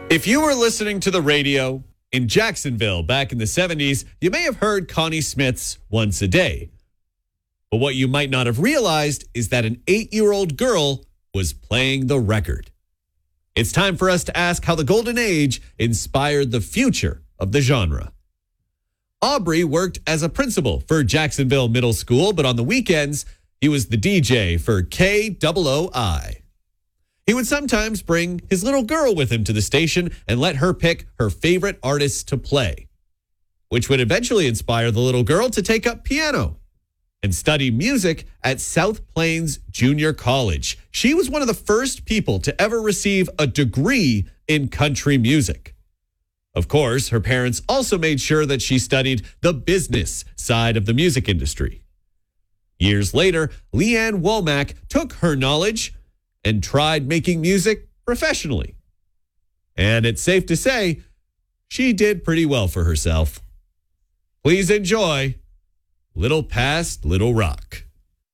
If you were listening to the radio in Jacksonville back in the 70s, you may have heard Connie Smith's Once a Day. But what you might not have realized is that an 8-year-old girl was playing the record. It's time for us to ask how the Golden Age inspired the future of the genre. Aubrey worked as a principal for Jacksonville Middle School, but on the weekends, he was the DJ for KOOI. He would sometimes bring his little girl with him to the station and let her pick her favorite artists to play, which would eventually inspire the little girl to take up piano and study music at South Plains Junior College. She was one of the first people to ever receive a degree in country music. Of course, her parents also made sure that she studied the business side of the music industry. Years later, Leanne Womack took her knowledge and tried making music professionally. And it's safe to say, she did pretty well for herself. Please enjoy Little Past Little Rock.